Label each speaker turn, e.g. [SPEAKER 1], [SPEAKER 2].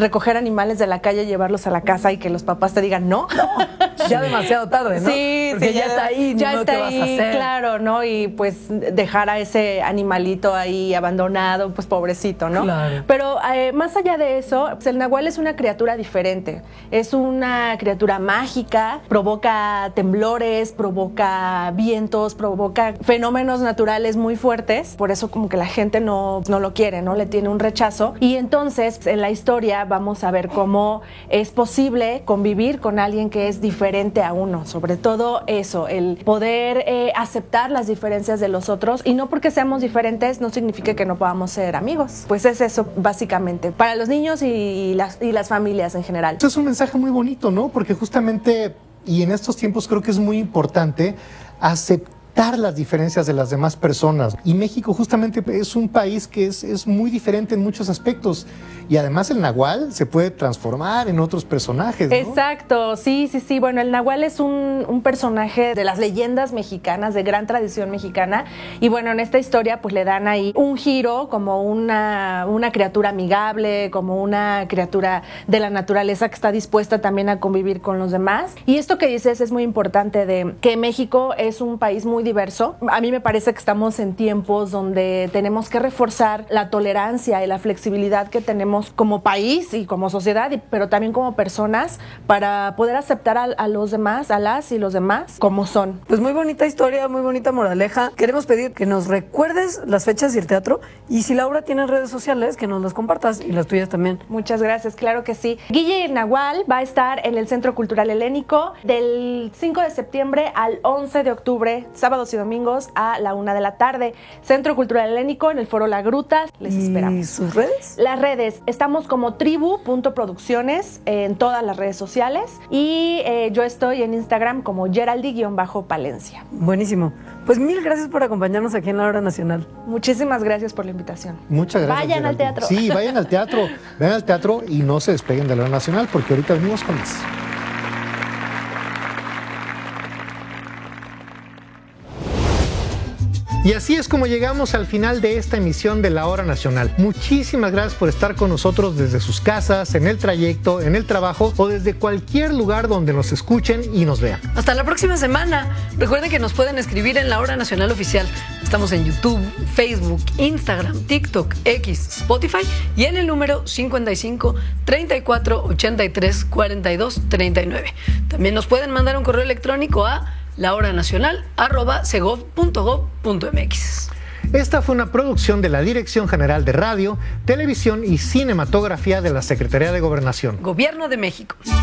[SPEAKER 1] recoger animales de la calle, llevarlos a la casa y que los papás te digan no.
[SPEAKER 2] Ya demasiado tarde, ¿no?
[SPEAKER 1] Sí,
[SPEAKER 2] porque
[SPEAKER 1] sí,
[SPEAKER 2] ya está ahí,
[SPEAKER 1] ya
[SPEAKER 2] ¿no?
[SPEAKER 1] está
[SPEAKER 2] ¿Qué
[SPEAKER 1] ahí,
[SPEAKER 2] vas a hacer?
[SPEAKER 1] claro, ¿no? Y pues dejar a ese animalito ahí abandonado, pues pobrecito, ¿no?
[SPEAKER 2] Claro.
[SPEAKER 1] Pero más allá de eso, pues, el nahual es una criatura diferente. Es una criatura mágica, provoca temblores, provoca vientos, provoca fenómenos naturales muy fuertes. Por eso como que la gente no lo quiere, ¿no? Le tiene un rechazo. Y entonces en la historia vamos a ver cómo es posible convivir con alguien que es diferente a uno. Sobre todo eso, el poder aceptar las diferencias de los otros, y no porque seamos diferentes no significa que no podamos ser amigos. Pues es eso básicamente, para los niños y las familias en general.
[SPEAKER 3] Esto es un mensaje muy bonito, ¿no? Porque justamente, y en estos tiempos creo que es muy importante aceptar las diferencias de las demás personas. Y México justamente es un país que es muy diferente en muchos aspectos. Y además el nahual se puede transformar en otros personajes, ¿no?
[SPEAKER 1] Exacto, sí. Bueno, el nahual es un personaje de las leyendas mexicanas, de gran tradición mexicana. Y bueno, en esta historia pues le dan ahí un giro como una criatura amigable, como una criatura de la naturaleza que está dispuesta también a convivir con los demás. Y esto que dices es muy importante, de que México es un país muy diverso. A mí me parece que estamos en tiempos donde tenemos que reforzar la tolerancia y la flexibilidad que tenemos como país y como sociedad, pero también como personas, para poder aceptar a los demás, a las y los demás como son.
[SPEAKER 2] Pues muy bonita historia, muy bonita moraleja. Queremos pedir que nos recuerdes las fechas y el teatro, y si Laura tiene redes sociales, que nos las compartas, y las tuyas también.
[SPEAKER 1] Muchas gracias, claro que sí. Guille y el Nahual va a estar en el Centro Cultural Helénico del 5 de septiembre al 11 de octubre, sábados y domingos a la 1 de la tarde. Centro Cultural Helénico en el Foro La Gruta. Les esperamos.
[SPEAKER 2] ¿Y sus redes?
[SPEAKER 1] Las redes, estamos como tribu.producciones en todas las redes sociales, y yo estoy en Instagram como Geraldi-Palencia.
[SPEAKER 2] Buenísimo. Pues mil gracias por acompañarnos aquí en La Hora Nacional.
[SPEAKER 1] Muchísimas gracias por la invitación.
[SPEAKER 3] Muchas gracias.
[SPEAKER 1] Vayan al
[SPEAKER 3] Geraldine.
[SPEAKER 1] teatro.
[SPEAKER 3] Sí, vayan al teatro, vean al teatro y no se despeguen de La Hora Nacional, porque ahorita venimos con más. Y así es como llegamos al final de esta emisión de La Hora Nacional. Muchísimas gracias por estar con nosotros desde sus casas, en el trayecto, en el trabajo o desde cualquier lugar donde nos escuchen y nos vean.
[SPEAKER 2] Hasta la próxima semana. Recuerden que nos pueden escribir en La Hora Nacional Oficial. Estamos en YouTube, Facebook, Instagram, TikTok, X, Spotify y en el número 55 34 83 42 39. También nos pueden mandar un correo electrónico a lahoranacional@segov.gov.mx.
[SPEAKER 3] Esta fue una producción de la Dirección General de Radio, Televisión y Cinematografía de la Secretaría de Gobernación.
[SPEAKER 2] Gobierno de México.